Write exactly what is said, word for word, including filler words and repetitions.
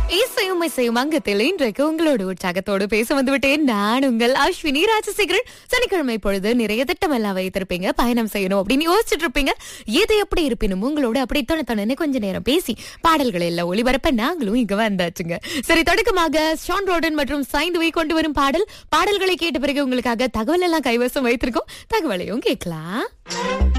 இசையும் இசையும் அங்கத்தில் இன்றைக்கு உங்களோடு உற்சாகத்தோடு பேச வந்துவிட்டேன். நான் உங்கள் அஸ்வினி ராஜசேகரன். சனிக்கிழமை பொழுது நிறைய திட்டம் எல்லாம் வைத்திருப்பீங்க, பயணம் செய்யணும் அப்படின்னு யோசிச்சுட்டு இருப்பீங்க. எது எப்படி இருப்பினும் உங்களோட அப்படி தொண தொணன்னு கொஞ்ச நேரம் பேசி பாடல்கள் எல்லாம் ஒளிபரப்ப நாங்களும் இங்க வந்தாச்சுங்க. சரி, தொடக்கமாக ஷான் ரோடன் மற்றும் சைந்துவை கொண்டு வரும் பாடல் பாடல்களை கேட்ட பிறகு உங்களுக்காக தகவல் எல்லாம் கைவசம் வைத்திருக்கோம். தகவலையும் கேட்கலாம்.